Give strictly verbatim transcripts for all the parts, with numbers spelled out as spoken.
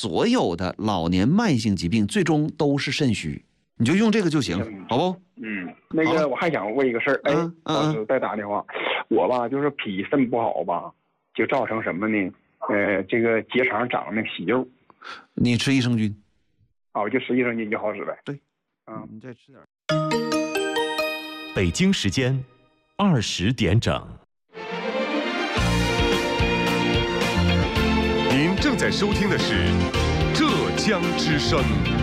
所有的老年慢性疾病最终都是肾虚，你就用这个就行，嗯、好不？ 嗯，那个我还想问一个事儿，哎， 嗯嗯、 老师再打电话，我吧就是脾肾不好吧，就造成什么呢？呃，这个结肠长那个息肉。 你吃益生菌。 哦，就吃益生菌就好使呗。 对， 嗯， 你再吃点。 北京时间二十点整。您正在收听的是浙江之声。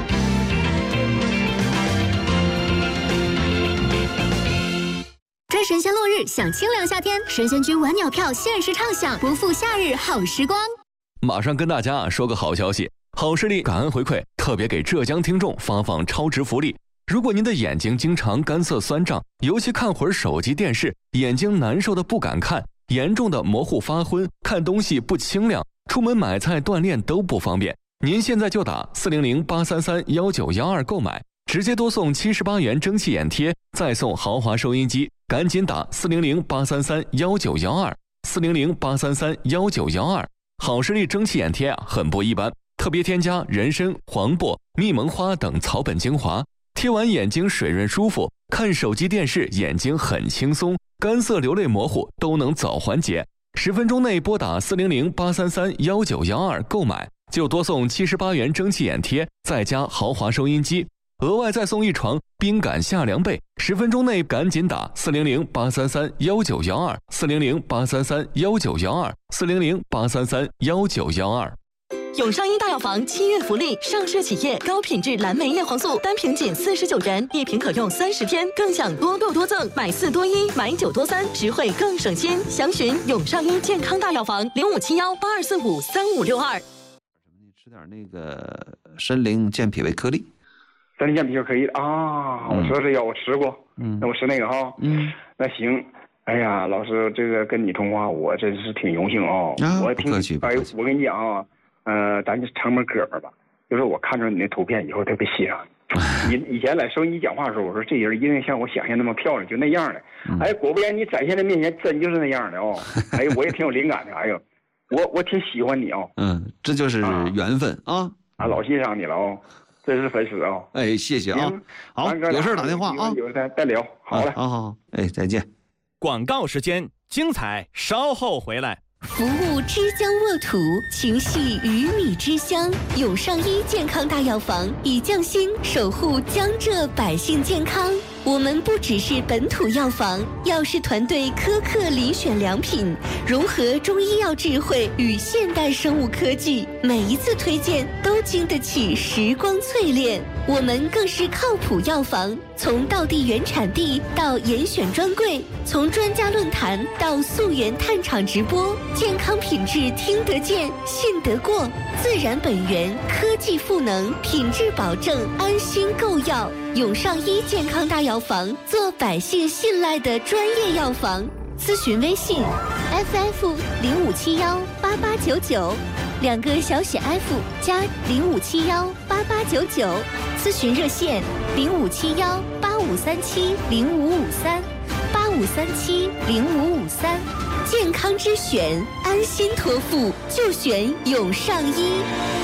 追神仙落日享清凉夏天，神仙居晚鸟票限时畅享，不负夏日好时光。 马上跟大家说个好消息，好视力感恩回馈，特别给浙江听众发放超值福利。如果您的眼睛经常干涩酸胀，尤其看会儿手机电视，眼睛难受的不敢看，严重的模糊发昏，看东西不清亮，出门买菜锻炼都不方便，您现在就打四零零八三三幺九幺二购买，直接多送七十八元蒸汽眼贴，再送豪华收音机，赶紧打四零零八三三幺九幺二，四零零八三三幺九幺二。好视力蒸汽眼贴啊，很不一般，特别添加人参、黄柏、蜜蒙花等草本精华，贴完眼睛水润舒服，看手机电视眼睛很轻松，干涩流泪模糊都能早缓解。十分钟内拨打四零零八三三幺九幺二购买，就多送七十八元蒸汽眼贴，再加豪华收音机，额外再送一床冰感夏凉被。十分钟内赶紧打四零零八三三幺九幺二，四零零八三三幺九幺二，四零零八三三幺九幺二。 永上医大药房七月福利，上市企业高品质蓝莓叶黄素单瓶仅四十九元，一瓶可用三十天，更享多购多赠，买四多一，买九多三，实惠更省心。详询永上医健康大药房零五七幺八二四五三五六二。 你吃点那个参苓健脾胃颗粒。 参苓健脾就可以啊，我说这药我吃过，嗯，那我吃那个哈， 嗯， 那行。哎呀，老师，这个跟你通话，我真是挺荣幸哦。 啊， 我听，哎，我跟你讲啊，呃，咱就成门哥们吧。就是我看着你那图片以后特别欣赏你。你以前在收音机讲话的时候，我说这人一定像我想象那么漂亮，就那样的。 嗯、 哎，果不然你展现在面前真就是那样的哦。哎，我也挺有灵感的。哎呦，我我挺喜欢你哦。 嗯，这就是缘分啊。啊, 啊，老欣赏你了哦。这是粉丝哦。 哎，谢谢啊。好，有事打电话啊。 有事再再聊。好了， 好好好，哎，再见。 广告时间，精彩稍后回来。 服务之江沃土，情系鱼米之乡。永上医健康大药房以匠心守护江浙百姓健康。我们不只是本土药房，药师团队苛刻遴选良品，融合中医药智慧与现代生物科技，每一次推荐都经得起时光淬炼。我们更是靠谱药房，从道地原产地到严选专柜，从专家论坛到溯源探厂直播，健康品质听得见、信得过，自然本源，科技赋能，品质保证，安心购药。永上医健康大药房，做百姓信赖的专业药房。咨询微信 F F 零五七幺八八九九，两个小写 F 加零五七幺八八九九。咨询热线零五七幺八五三七零五五三八五三七零五五三。健康之选，安心托付，就选永上医。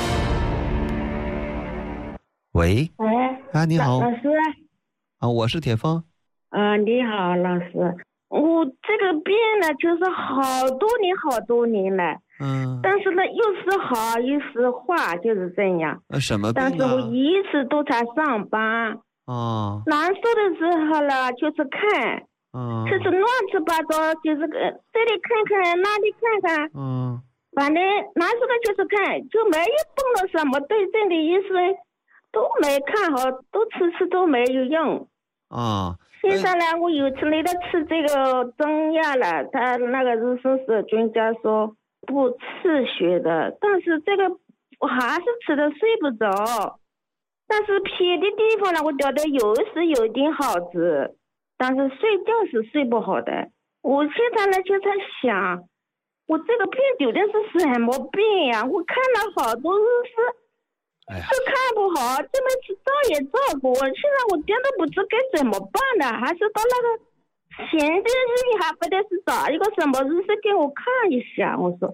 喂， 喂， 啊，你好， 老师， 啊，我是铁峰。 啊，你好，老师，我这个病呢，就是好多年好多年了， 嗯， 但是呢，又是好又是坏，就是这样。 呃，什么病啊？ 但是我一直都在上班， 哦， 难受的时候呢，就是看， 嗯， 就是乱七八糟，就是个这里看看，那里看看， 嗯， 反正难受的就是看，就没有动了什么对症的医生。都没看好，都吃吃都没有用啊。 现在呢，哎、我有次来的吃这个中药了，他那个是说是专家说不刺血的，但是这个我还是吃的睡不着。但是别的地方呢，我觉得有时有点好吃，但是睡觉是睡不好的。我现在呢就在想，我这个病究竟是什么病呀？我看了好多是。 哎呀， 是看不好，这么去照也照过，现在我真的不知该怎么办了，还是到那个前几日还不得是找一个什么日子给我看一下。我说，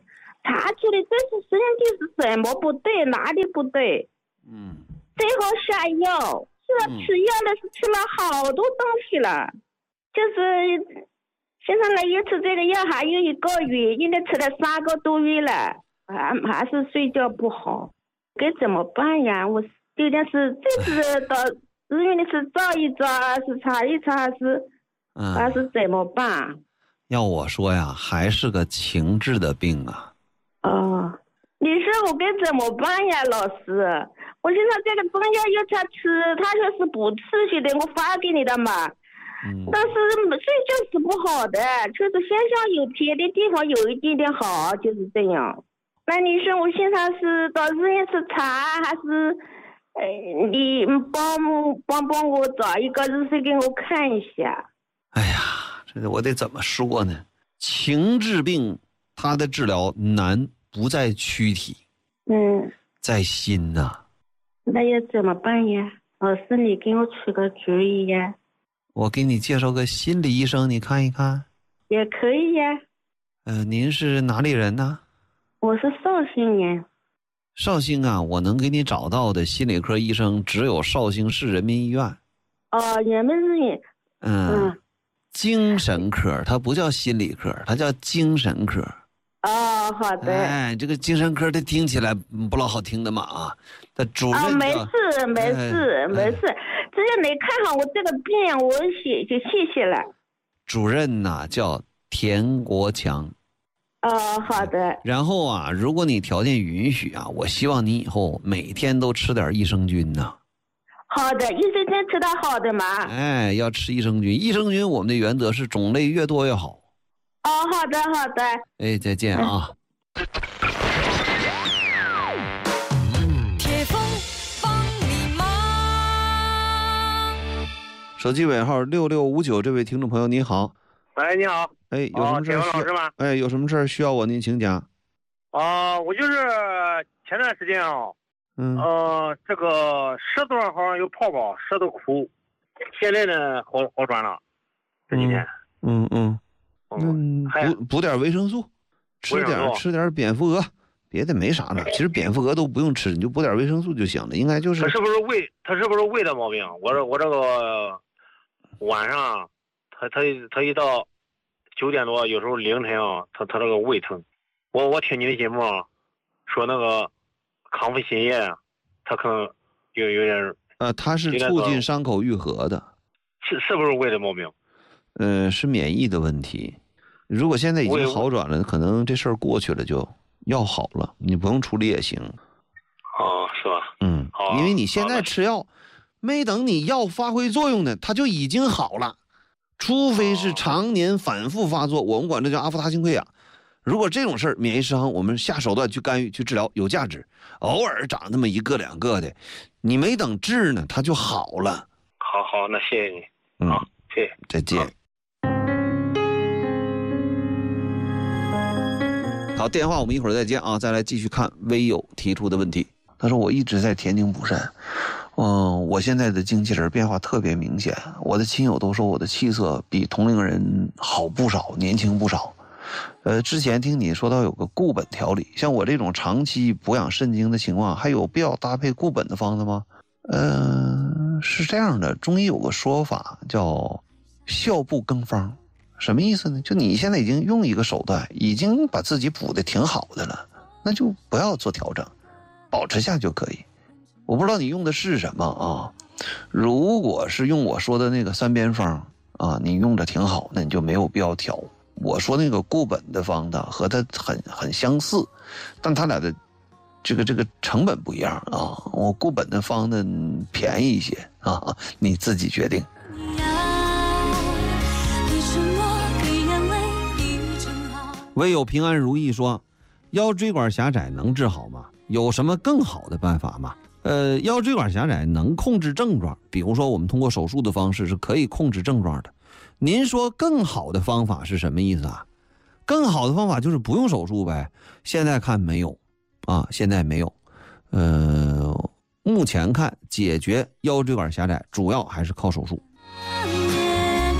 查出来这是身体是什么不对，哪里不对， 嗯， 最后下药，是吃药了，是吃了好多东西了，就是现在来一次这个药还有一个月，应该吃了三个多月了，还还是睡觉不好，该怎么办呀？我究竟是这次到医院里是照一照，是查一查，是、嗯、还是怎么办？ 要我说呀，还是个情志的病啊。 哦，你说我该怎么办呀，老师？我现在这个中药要他吃，他说是补气血的，我发给你的嘛。嗯。但是睡觉是不好的，就是身上有别的地方有一点点好，就是这样。那你说我现在是到医院去查，还是呃你帮帮帮我找一个医生给我看一下？ 哎呀，这我得怎么说呢？情志病它的治疗难不在躯体， 嗯， 在心呐、啊。 那要怎么办呀？老师，你给我出个主意呀。 我给你介绍个心理医生，你看一看。 也可以呀。 呃，您是哪里人呢？ 我是绍兴人。 绍兴啊，我能给你找到的心理科医生只有绍兴市人民医院。 哦，人民医院。 嗯。嗯，精神科，它不叫心理科，它叫精神科。 哦，好的。 哎，这个精神科，它听起来不老好听的嘛啊。它主任。 啊、哦，没事，没事，哎、没事。只要你看好我这个病，我谢就谢谢了。 主任呐、啊，叫田国强。 哦，好的。 然后啊，如果你条件允许啊，我希望你以后每天都吃点益生菌呐、啊。 好的，益生菌吃的好的嘛。 哎，要吃益生菌。益生菌我们的原则是种类越多越好。 哦，好的，好的。 哎，再见啊。 铁峰帮你忙。 手机尾号六六五九，这位听众朋友你好。 喂，你好。 哎，有什么事儿、哦？ 老师吗？ 哎，有什么事儿需要我您请讲。 啊、呃，我就是前段时间啊， 嗯， 呃，这个舌头上好像有泡泡，舌头苦，现在呢好好转了，这几天。 嗯嗯。嗯，补补点维生素，吃点吃点蝙蝠蛾，别的没啥了。其实蝙蝠蛾都不用吃，你就补点维生素就行了。应该就是。 他是不是胃？他是不是胃的毛病？我这我这个晚上，他他他一到九点多，有时候凌晨啊，他他这个胃疼。我我听你的节目啊，说那个康复新液，他可能有有点。 呃，它是促进伤口愈合的。 是是不是胃的毛病？ 呃，是免疫的问题。如果现在已经好转了，可能这事儿过去了就要好了，你不用处理也行。 哦，是吧？ 嗯， 哦、 因为你现在吃药，没等你药发挥作用呢，它就已经好了。除非是常年反复发作，我们管这叫阿夫他性溃疡。如果这种事儿，免疫失衡，我们下手段去干预、去治疗有价值。偶尔长那么一个两个的，你没等治呢，它就好了。 好好，那谢谢你。 嗯， 好，谢谢， 再见。好，电话我们一会儿再见啊！再来继续看微友提出的问题。他说我一直在田径补肾，嗯，我现在的精气神变化特别明显，我的亲友都说我的气色比同龄人好不少，年轻不少。呃，之前听你说到有个固本调理，像我这种长期补养肾精的情况，还有必要搭配固本的方子吗？呃，是这样的，中医有个说法叫效不更方。什么意思呢？就你现在已经用一个手段，已经把自己补得挺好的了，那就不要做调整，保持下就可以。我不知道你用的是什么啊？如果是用我说的那个三边方啊，你用着挺好，那你就没有必要调。我说那个固本的方子和它很很相似，但它俩的这个这个成本不一样啊。我固本的方子便宜一些啊，你自己决定。唯有平安如意说，腰椎管狭窄能治好吗？有什么更好的办法吗？呃，腰椎管狭窄能控制症状，比如说我们通过手术的方式是可以控制症状的。您说更好的方法是什么意思啊？更好的方法就是不用手术呗。现在看没有啊，现在没有。呃，目前看解决腰椎管狭窄主要还是靠手术。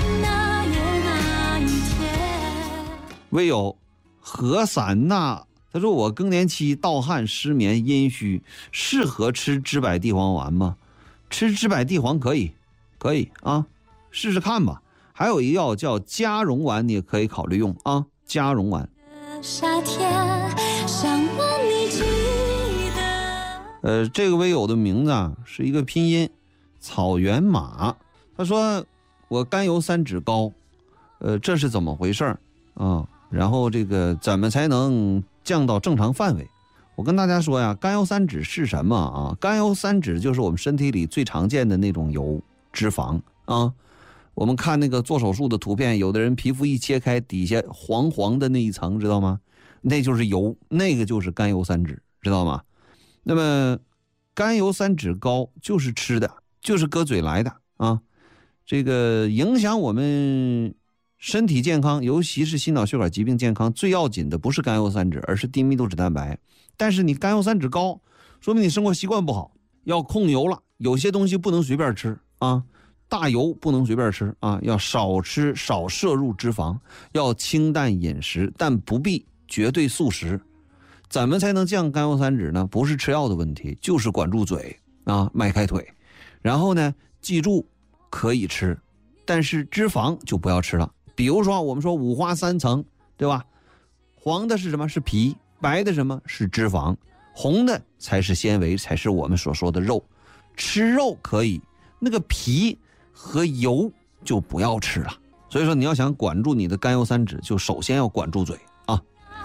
唯有何散那他说我更年期盗汗、失眠、阴虚，适合吃知柏地黄丸吗？吃知柏地黄可以，可以啊，试试看吧。还有一个药叫加绒丸，你也可以考虑用啊，加绒丸。夏天想问你记得呃，这个微友的名字啊是一个拼音草原马。他说我甘油三酯高，呃，这是怎么回事啊？然后这个怎么才能降到正常范围？我跟大家说呀，甘油三酯是什么啊？甘油三酯就是我们身体里最常见的那种油脂肪啊。我们看那个做手术的图片，有的人皮肤一切开，底下黄黄的那一层，知道吗？那就是油，那个就是甘油三酯，知道吗？那么甘油三酯高就是吃的，就是搁嘴来的啊。这个影响我们身体健康，尤其是心脑血管疾病健康，最要紧的不是甘油三酯，而是低密度脂蛋白。但是你甘油三酯高，说明你生活习惯不好，要控油了。有些东西不能随便吃啊。大油不能随便吃啊，要少吃，少摄入脂肪，要清淡饮食，但不必绝对素食。怎么才能降甘油三酯呢？不是吃药的问题，就是管住嘴啊，迈开腿。然后呢，记住可以吃，但是脂肪就不要吃了。比如说我们说五花三层，对吧？黄的是什么？是皮。白的什么？是脂肪。红的才是纤维，才是我们所说的肉。吃肉可以，那个皮和油就不要吃了。所以说你要想管住你的甘油三酯，就首先要管住嘴啊。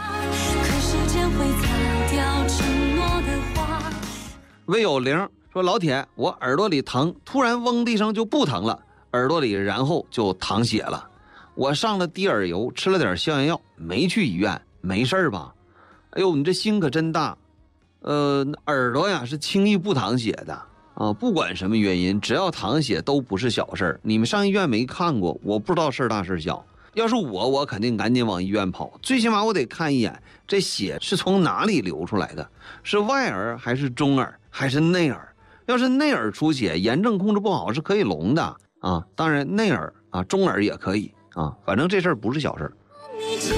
魏有灵说，老铁，我耳朵里疼，突然嗡的一声就不疼了，耳朵里然后就淌血了。我上了滴耳油，吃了点消炎药，没去医院，没事吧？哎呦，你这心可真大。呃，耳朵呀是轻易不淌血的啊，不管什么原因，只要淌血都不是小事儿。你们上医院没看过，我不知道事儿大事儿小。要是我，我肯定赶紧往医院跑，最起码我得看一眼这血是从哪里流出来的，是外耳还是中耳还是内耳？要是内耳出血，炎症控制不好是可以聋的啊。当然内耳啊，中耳也可以啊，反正这事儿不是小事儿。